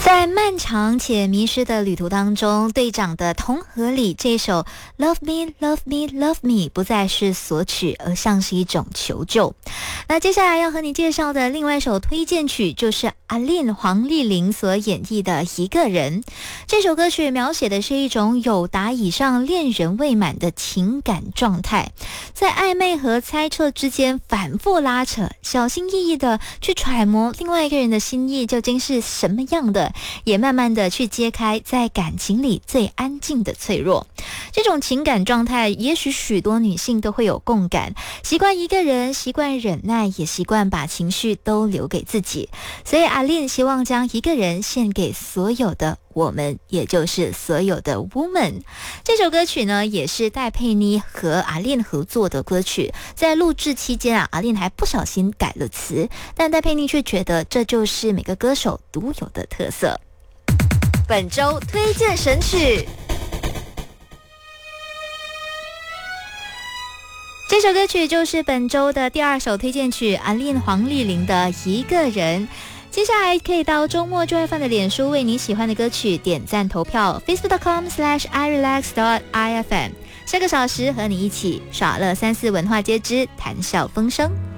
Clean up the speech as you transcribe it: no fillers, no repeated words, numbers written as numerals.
在漫长且迷失的旅途当中，队长的同和里这首 Love Me Love Me Love Me 不再是索取，而像是一种求救。那接下来要和你介绍的另外一首推荐曲，就是阿令黄丽玲所演绎的一个人。这首歌曲描写的是一种友达以上恋人未满的情感状态，在暧昧和猜测之间反复拉扯，小心翼翼的去揣摩另外一个人的心意究竟是什么样的，也慢慢的去揭开在感情里最安静的脆弱。这种情感状态也许许多女性都会有共感，习惯一个人，习惯忍耐，也习惯把情绪都留给自己。所以阿令希望将一个人献给所有的我们，也就是所有的 woman。 这首歌曲呢也是戴佩妮和阿令合作的歌曲，在录制期间阿令还不小心改了词，但戴佩妮却觉得这就是每个歌手独有的特色。本周推荐神曲，这首歌曲就是本周的第2首推荐曲，阿令黄丽玲的一个人。接下来可以到周末就会放的脸书为你喜欢的歌曲点赞投票 facebook.com/irelax.ifm。 下个小时和你一起耍乐3-4文化街之谈笑风生。